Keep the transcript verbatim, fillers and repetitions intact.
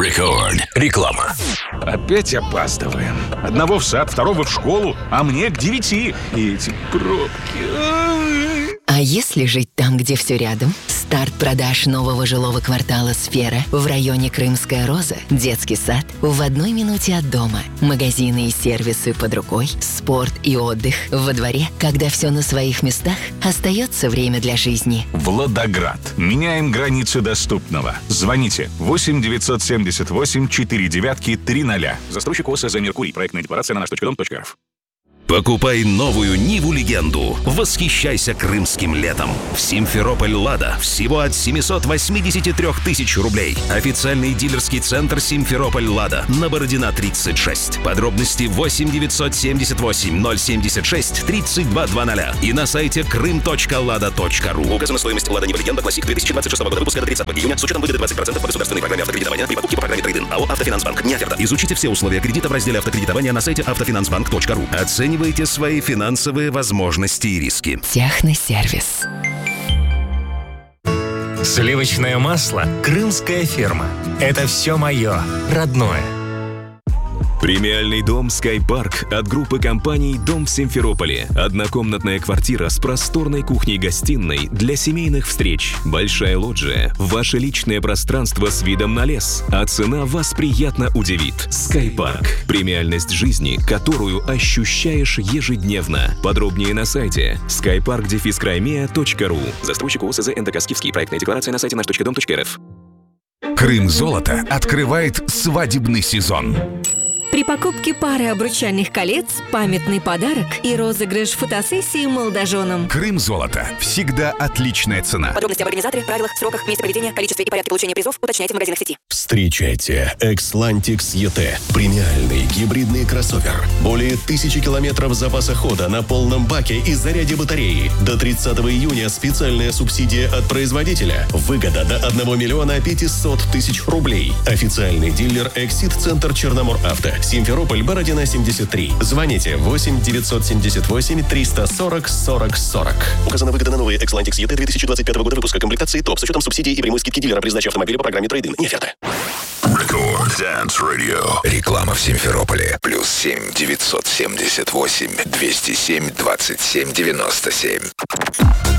Рекорд. Реклама. Опять опаздываем. Одного в сад, второго в школу, а мне к девяти. И эти пробки. А если жить там, где все рядом? Старт продаж нового жилого квартала «Сфера» в районе Крымская Роза, детский сад в одной минуте от дома, магазины и сервисы под рукой, спорт и отдых во дворе. Когда все на своих местах, остается время для жизни. Владоград. Меняем границы доступного. Звоните восемь девятьсот семьдесят восемь четыре девятки три ноля. Застройщик ОСЗ «Меркурий». Проектная декларация на наш точка дом точка рф. Покупай новую Ниву-легенду. Восхищайся крымским летом. В Симферополь «Лада» всего от семьсот восемьдесят три тысячи рублей. Официальный дилерский центр Симферополь «Лада» на Бородина тридцать шесть. Подробности восемь девятьсот семьдесят восемь ноль семьдесят шесть тридцать два двадцать и на сайте крым точка лада точка ру. Указана стоимость «Лада Нива-легенда» классик две тысячи двадцать шестого года выпуска до тридцатого июня с учетом выгоды двадцать процентов по государственной программе автокредитования при покупке по программе «Трейдинг». АО «Автофинансбанк». Не оферта. Изучите все условия кредита в разделе автокредитования на сайте автофинансбанк точка ру. Оценивайте свои финансовые возможности и риски. Техносервис. Сливочное масло «Крымская ферма». Это все мое, родное. Премиальный дом «Скайпарк» от группы компаний «Дом в Симферополе». Однокомнатная квартира с просторной кухней-гостиной для семейных встреч. Большая лоджия, ваше личное пространство с видом на лес. А цена вас приятно удивит. «Скайпарк». Премиальность жизни, которую ощущаешь ежедневно. Подробнее на сайте скайпарк дефис краймея точка ру. Застройщик ОСЗ НДК «Скифский». Проектная декларация на сайте наш точка дом точка рф. Крым Золото открывает свадебный сезон. При покупке пары обручальных колец, памятный подарок и розыгрыш фотосессии молодоженам. Крым Золото. Всегда отличная цена. Подробности об организаторе, правилах, сроках, месте проведения, количестве и порядке получения призов уточняйте в магазинах сети. Встречайте Экслантикс и ти. Премиальный гибридный кроссовер. Более тысячи километров запаса хода на полном баке и заряде батареи. До тридцатого июня специальная субсидия от производителя. Выгода до одного миллиона пятисот тысяч рублей. Официальный дилер Эксид-центр Черномор Авто. Симферополь, Бородина семьдесят три. Звоните восемь девятьсот семьдесят восемь триста сорок сорок сорок. Указана выгода на новые Экслантикс и ти две тысячи двадцать пятого года выпуска комплектации ТОП с учетом субсидий и прямой скидки дилера при сдаче автомобиля по программе «Трейдинг». Не оферта. Рекорд Dance Radio. Реклама в Симферополе. Плюс семь девятьсот семьдесят восемь двести семь двадцать семь девяносто семь.